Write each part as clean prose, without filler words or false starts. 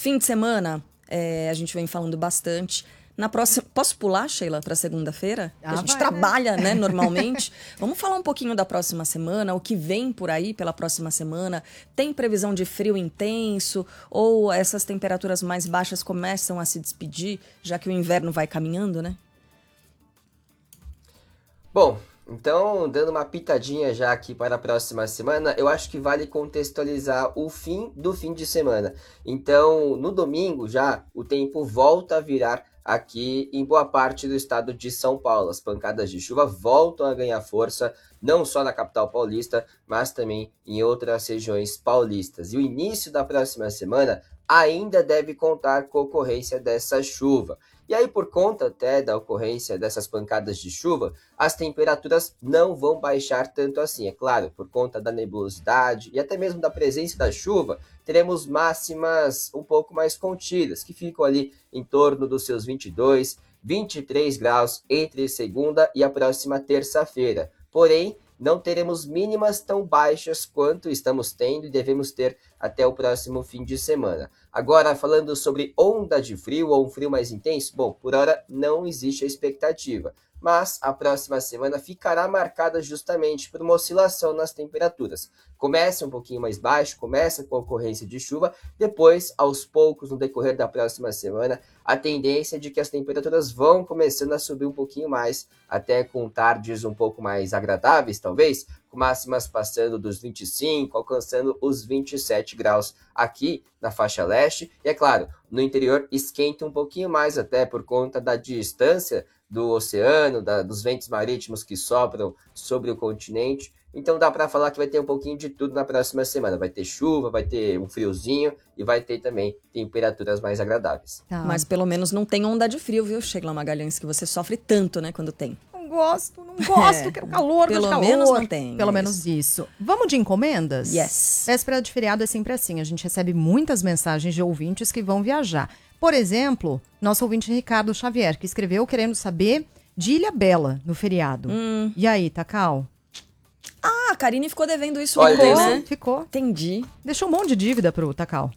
Fim de semana, a gente vem falando bastante. Na próxima, posso pular, Sheila, para segunda-feira? A gente trabalha, né, normalmente. Vamos falar um pouquinho da próxima semana, o que vem por aí pela próxima semana. Tem previsão de frio intenso ou essas temperaturas mais baixas começam a se despedir, já que o inverno vai caminhando, né? Bom, então, dando uma pitadinha já aqui para a próxima semana, eu acho que vale contextualizar o fim do fim de semana. Então, no domingo já, o tempo volta a virar aqui em boa parte do estado de São Paulo. As pancadas de chuva voltam a ganhar força, não só na capital paulista, mas também em outras regiões paulistas. E o início da próxima semana ainda deve contar com a ocorrência dessa chuva. E aí, por conta até da ocorrência dessas pancadas de chuva, as temperaturas não vão baixar tanto assim. É claro, por conta da nebulosidade e até mesmo da presença da chuva, teremos máximas um pouco mais contidas, que ficam ali em torno dos seus 22, 23 graus entre segunda e a próxima terça-feira. Porém, não teremos mínimas tão baixas quanto estamos tendo e devemos ter até o próximo fim de semana. Agora, falando sobre onda de frio ou um frio mais intenso, bom, por hora não existe a expectativa, mas a próxima semana ficará marcada justamente por uma oscilação nas temperaturas. Começa um pouquinho mais baixo, começa com a ocorrência de chuva, depois, aos poucos, no decorrer da próxima semana, a tendência é de que as temperaturas vão começando a subir um pouquinho mais, até com tardes um pouco mais agradáveis, talvez, com máximas passando dos 25, alcançando os 27 graus aqui na faixa leste. E é claro, no interior esquenta um pouquinho mais, até por conta da distância do oceano, dos ventos marítimos que sopram sobre o continente. Então dá para falar que vai ter um pouquinho de tudo na próxima semana. Vai ter chuva, vai ter um friozinho e vai ter também temperaturas mais agradáveis. Tá. Mas pelo menos não tem onda de frio, viu, Sheila Magalhães, que você sofre tanto, né, quando tem. Não gosto, quero calor, pelo menos não tem. Pelo menos isso. Vamos de encomendas? Yes. Véspera de feriado é sempre assim, a gente recebe muitas mensagens de ouvintes que vão viajar. Por exemplo, nosso ouvinte Ricardo Xavier, que escreveu querendo saber de Ilha Bela no feriado. E aí, Cacau? Ah, a Karine ficou devendo isso ontem, né? Ficou. Entendi. Deixou um monte de dívida pro Cacau.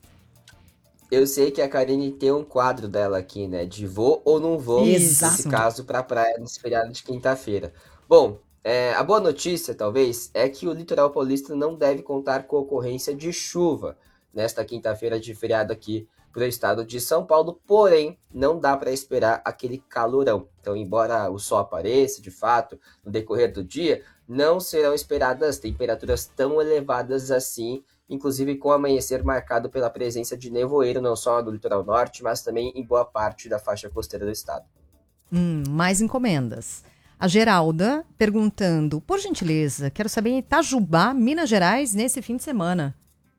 Eu sei que a Karine tem um quadro dela aqui, né? De vou ou não vou, nesse caso, para a praia nesse feriado de quinta-feira. Bom, a boa notícia, talvez, é que o litoral paulista não deve contar com a ocorrência de chuva nesta quinta-feira de feriado aqui para o estado de São Paulo, porém, não dá para esperar aquele calorão. Então, embora o sol apareça, de fato, no decorrer do dia, não serão esperadas temperaturas tão elevadas assim, inclusive com o amanhecer marcado pela presença de nevoeiro, não só no litoral norte, mas também em boa parte da faixa costeira do estado. Mais encomendas. A Geralda perguntando, por gentileza, quero saber em Itajubá, Minas Gerais, nesse fim de semana.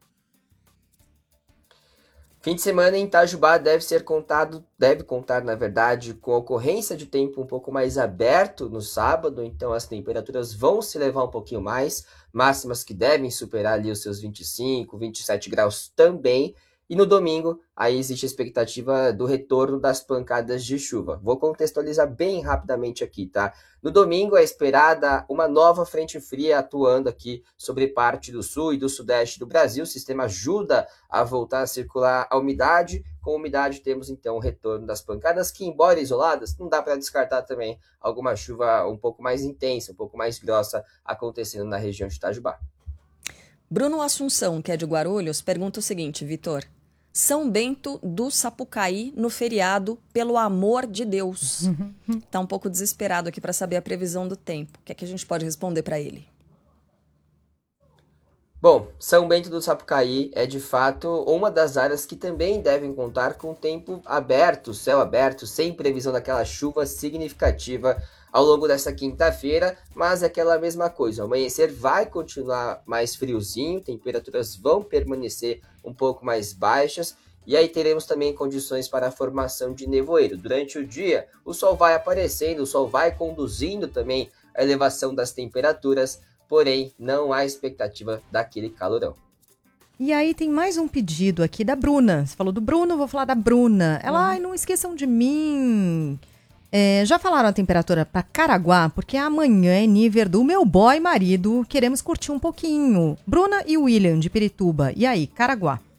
Fim de semana em Itajubá deve contar, na verdade, com a ocorrência de tempo um pouco mais aberto no sábado, então as temperaturas vão se elevar um pouquinho mais, máximas que devem superar ali os seus 25, 27 graus também. E no domingo, aí existe a expectativa do retorno das pancadas de chuva. Vou contextualizar bem rapidamente aqui, tá? No domingo é esperada uma nova frente fria atuando aqui sobre parte do sul e do sudeste do Brasil. O sistema ajuda a voltar a circular a umidade. Com umidade temos então o retorno das pancadas que, embora isoladas, não dá para descartar também alguma chuva um pouco mais intensa, um pouco mais grossa acontecendo na região de Itajubá. Bruno Assunção, que é de Guarulhos, pergunta o seguinte, Vitor. São Bento do Sapucaí no feriado, pelo amor de Deus. Tá um pouco desesperado aqui para saber a previsão do tempo. O que é que a gente pode responder para ele? Bom, São Bento do Sapucaí é de fato uma das áreas que também devem contar com tempo aberto, céu aberto, sem previsão daquela chuva significativa ao longo dessa quinta-feira, mas é aquela mesma coisa, o amanhecer vai continuar mais friozinho, temperaturas vão permanecer um pouco mais baixas, e aí teremos também condições para a formação de nevoeiro. Durante o dia, o sol vai aparecendo, o sol vai conduzindo também a elevação das temperaturas, porém não há expectativa daquele calorão. E aí tem mais um pedido aqui da Bruna. Você falou do Bruno, vou falar da Bruna. Ela, ai, não esqueçam de mim. Já falaram a temperatura para Caraguá, porque amanhã é nível do meu boy marido. Queremos curtir um pouquinho. Bruna e William, de Pirituba. E aí, Caraguá?